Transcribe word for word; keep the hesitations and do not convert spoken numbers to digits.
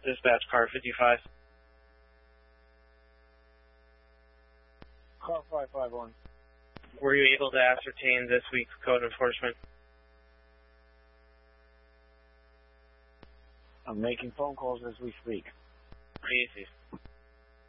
Dispatch car fifty-five. Car five five one. Were you able to ascertain this week's code enforcement? I'm making phone calls as we speak. Easy.